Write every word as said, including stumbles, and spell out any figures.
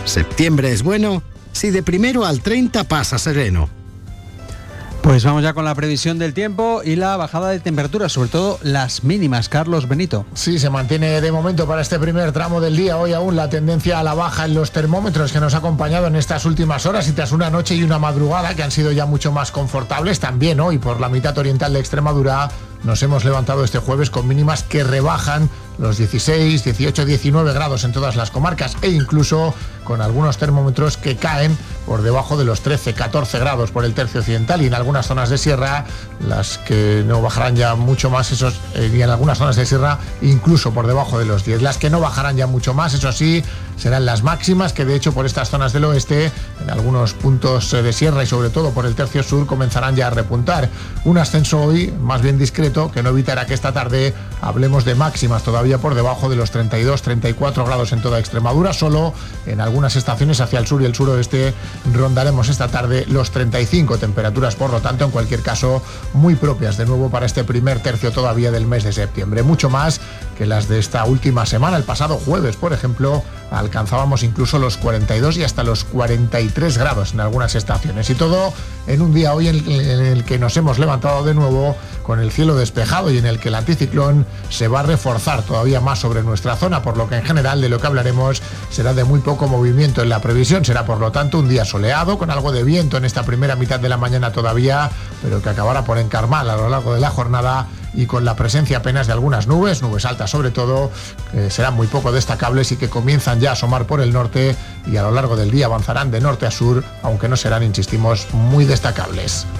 Septiembre es bueno si de primero al treinta pasa sereno. Pues vamos ya con la previsión del tiempo y la bajada de temperaturas, sobre todo las mínimas. Carlos Benito. Sí, se mantiene de momento para este primer tramo del día. Hoy aún la tendencia a la baja en los termómetros que nos ha acompañado en estas últimas horas y tras una noche y una madrugada que han sido ya mucho más confortables. También hoy por la mitad oriental de Extremadura nos hemos levantado este jueves con mínimas que rebajan los dieciséis, dieciocho, diecinueve grados en todas las comarcas e incluso con algunos termómetros que caen por debajo de los trece, catorce grados por el tercio occidental y en algunas zonas de sierra, las que no bajarán ya mucho más, esos, eh, y en algunas zonas de sierra incluso por debajo de los diez. Las que no bajarán ya mucho más, eso sí, serán las máximas, que de hecho por estas zonas del oeste, en algunos puntos de sierra y sobre todo por el tercio sur, comenzarán ya a repuntar. Un ascenso hoy más bien discreto que no evitará que esta tarde hablemos de máximas todavía por debajo de los treinta y dos, treinta y cuatro grados en toda Extremadura. Solo en algunas estaciones hacia el sur y el suroeste rondaremos esta tarde los treinta y cinco, temperaturas por lo tanto en cualquier caso muy propias de nuevo para este primer tercio todavía del mes de septiembre, mucho más que las de esta última semana. El pasado jueves, por ejemplo, alcanzábamos incluso los cuarenta y dos y hasta los cuarenta y tres grados en algunas estaciones, y todo en un día hoy en el que nos hemos levantado de nuevo con el cielo despejado y en el que el anticiclón se va a reforzar todavía más sobre nuestra zona, por lo que en general de lo que hablaremos será de muy poco movimiento en la previsión. Será por lo tanto un día soleado con algo de viento en esta primera mitad de la mañana todavía, pero que acabará por encarmar a lo largo de la jornada y con la presencia apenas de algunas nubes, nubes altas sobre todo, que serán muy poco destacables y que comienzan ya a asomar por el norte y a lo largo del día avanzarán de norte a sur, aunque no serán, insistimos, muy destacables.